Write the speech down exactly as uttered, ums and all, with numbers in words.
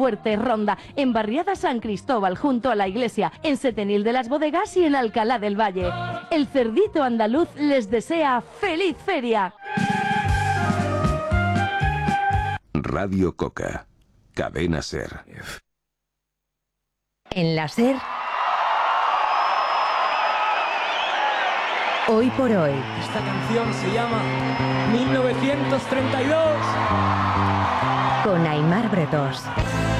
Fuerte, Ronda, en Barriada San Cristóbal, junto a la iglesia, en Setenil de las Bodegas y en Alcalá del Valle. El Cerdito Andaluz les desea ¡feliz feria! Radio Coca. Cadena Ser. En la Ser. Hoy por hoy. Esta canción se llama mil novecientos treinta y dos. Con Aimar Bretós.